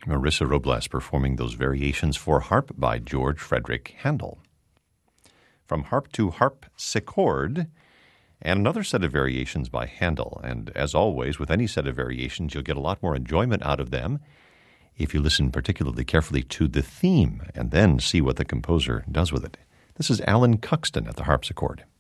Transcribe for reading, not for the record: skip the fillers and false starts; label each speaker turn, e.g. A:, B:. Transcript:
A: Marissa Robles performing those variations for harp by George Frederick Handel. From harp to harpsichord, and another set of variations by Handel. And as always, with any set of variations, you'll get a lot more enjoyment out of them if you listen particularly carefully to the theme and then see what the composer does with it. This is Alan Cuxton at the harpsichord.